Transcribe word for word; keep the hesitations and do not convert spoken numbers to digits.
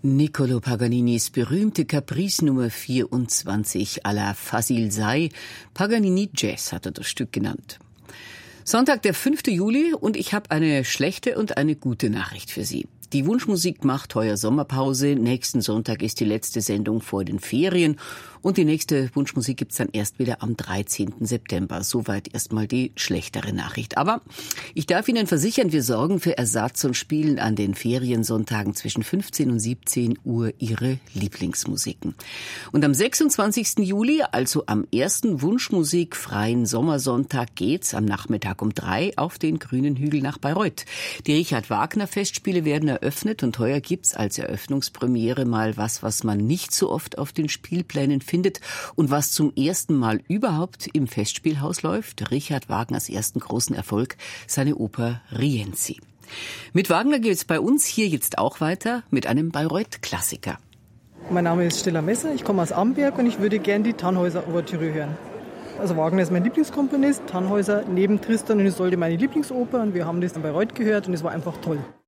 Niccolò Paganinis berühmte Caprice Nummer vierundzwanzig à la Fazil Say, Paganini Jazz hat er das Stück genannt. Sonntag, der fünfte Juli, und ich habe eine schlechte und eine gute Nachricht für Sie. Die Wunschmusik macht heuer Sommerpause. Nächsten Sonntag ist die letzte Sendung vor den Ferien. Und die nächste Wunschmusik gibt's dann erst wieder am dreizehnten September. Soweit erstmal die schlechtere Nachricht. Aber ich darf Ihnen versichern, wir sorgen für Ersatz und spielen an den Feriensonntagen zwischen fünfzehn und siebzehn Uhr Ihre Lieblingsmusiken. Und am sechsundzwanzigsten Juli, also am ersten Wunschmusikfreien Sommersonntag, geht's am Nachmittag um drei auf den grünen Hügel nach Bayreuth. Die Richard-Wagner-Festspiele werden eröffnet und heuer gibt's als Eröffnungspremiere mal was, was man nicht so oft auf den Spielplänen findet und was zum ersten Mal überhaupt im Festspielhaus läuft. Richard Wagners ersten großen Erfolg, seine Oper Rienzi. Mit Wagner geht's bei uns hier jetzt auch weiter mit einem Bayreuth-Klassiker. Mein Name ist Stella Messer, ich komme aus Amberg und ich würde gern die Tannhäuser-Ouvertüre hören. Also Wagner ist mein Lieblingskomponist, Tannhäuser neben Tristan und Isolde meine Lieblingsoper und wir haben das in Bayreuth gehört und es war einfach toll.